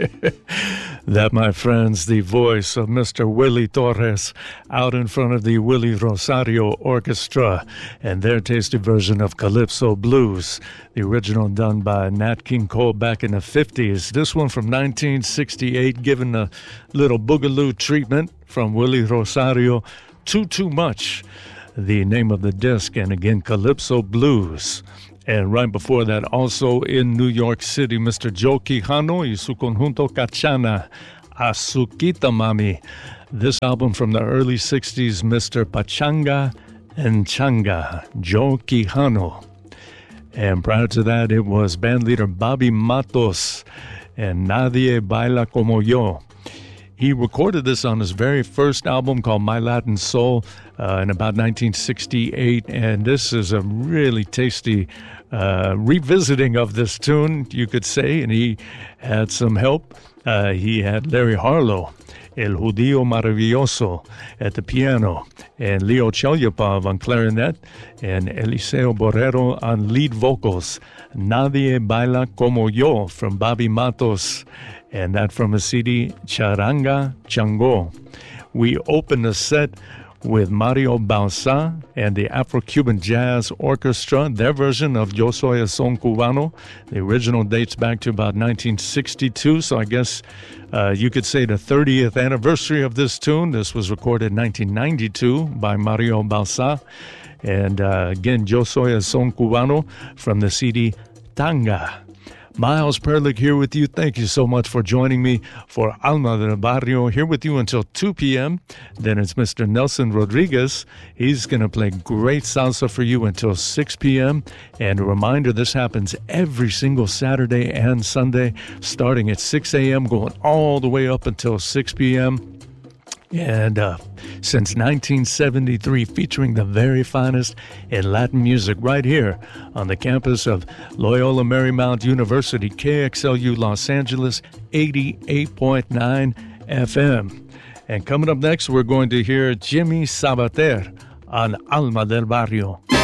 That, my friends, the voice of Mr. Willie Torres out in front of the Willie Rosario Orchestra and their tasty version of Calypso Blues, the original done by Nat King Cole back in the 50s. This one from 1968, given a little boogaloo treatment from Willie Rosario, Too Much, the name of the disc, and again, Calypso Blues. And right before that, also in New York City, Mr. Joe Quijano y su conjunto Cachana, Azuquita Mami. This album from the early 60s, Mr. Pachanga and Changa, Joe Quijano. And prior to that, it was bandleader Bobby Matos and Nadie Baila Como Yo. He recorded this on his very first album called My Latin Soul in about 1968, and this is a really tasty revisiting of this tune, you could say, and he had some help. He had Larry Harlow, El Judío Maravilloso, at the piano, and Leo Chelyapov on clarinet, and Eliseo Borrero on lead vocals. Nadie Baila Como Yo from Bobby Matos, and that from a CD, Charanga Chango. We open the set with Mario Bauza and the Afro-Cuban Jazz Orchestra, their version of Yo Soy a Son Cubano. The original dates back to about 1962, so I guess you could say the 30th anniversary of this tune. This was recorded in 1992 by Mario Bauza. And again, Yo Soy a Son Cubano from the CD Tanga. Miles Perlich here with you. Thank you so much for joining me for Alma del Barrio, here with you until 2 p.m. Then it's Mr. Nelson Rodriguez. He's going to play great salsa for you until 6 p.m. And a reminder, this happens every single Saturday and Sunday, starting at 6 a.m., going all the way up until 6 p.m. And since 1973, featuring the very finest in Latin music right here on the campus of Loyola Marymount University, KXLU Los Angeles, 88.9 FM. And coming up next, we're going to hear Jimmy Sabater on Alma del Barrio.